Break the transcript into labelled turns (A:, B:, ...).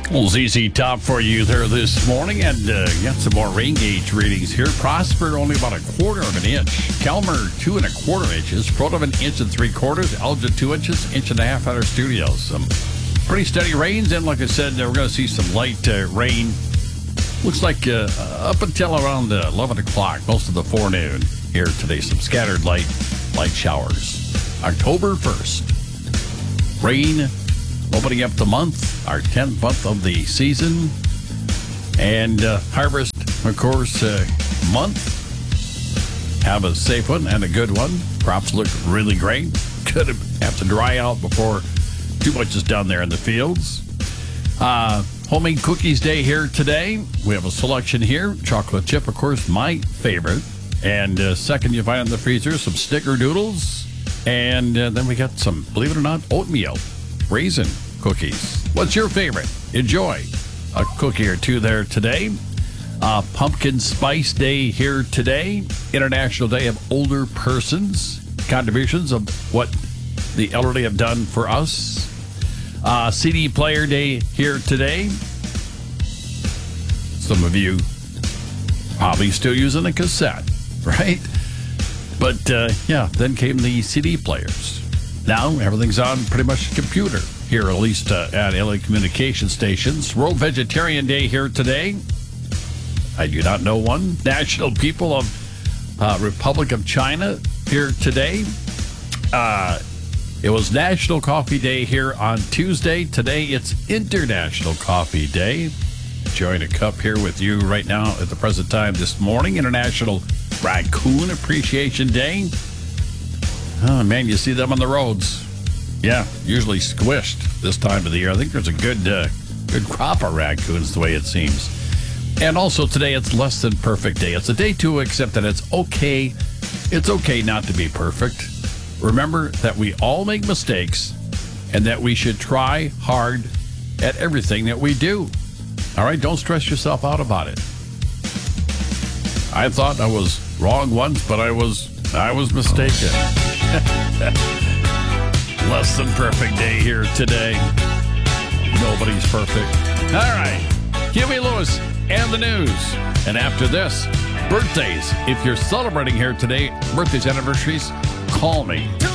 A: Well, ZZ Top for you there this morning, and got some more rain gauge readings here. Prosper only about 1/4 of an inch. Kelmer 2 1/4 inches. Proto 1 3/4 inches. Elgin 2 inches, 1.5 inches at our studios. Some pretty steady rains, and like I said, we're going to see some light rain. Looks like up until around 11 o'clock, most of the forenoon here today. Some scattered light showers. October 1st. Rain opening up the month, our 10th month of the season. And harvest, of course, month. Have a safe one and a good one. Crops look really great. Could have to dry out before too much is done there in the fields. Homemade cookies day here today. We have a selection here. Chocolate chip, of course, my favorite. And second, you find in the freezer some snickerdoodles. And then we got some, believe it or not, oatmeal raisin cookies. What's your favorite? Enjoy a cookie or two there today. Pumpkin Spice Day here today. International Day of Older Persons. Contributions of what the elderly have done for us. CD Player Day here today. Some of you probably still using a cassette, right? But, then came the CD players. Now, everything's on pretty much a computer here, at least at LA Communication Stations. World Vegetarian Day here today. I do not know one. National People of Republic of China here today. It was National Coffee Day here on Tuesday. Today, it's International Coffee Day. Enjoying a cup here with you right now at the present time this morning. International Raccoon Appreciation Day. Oh, man, you see them on the roads. Yeah, usually squished this time of the year. I think there's a good crop of raccoons, the way it seems. And also today, it's Less Than Perfect Day. It's a day to accept that it's okay. It's okay not to be perfect. Remember that we all make mistakes and that we should try hard at everything that we do. All right, don't stress yourself out about it. I thought I was wrong once, but I was mistaken. Less than perfect day here today. Nobody's perfect. All right, Huey Lewis and the news. And after this, birthdays. If you're celebrating here today, birthdays, anniversaries, call me.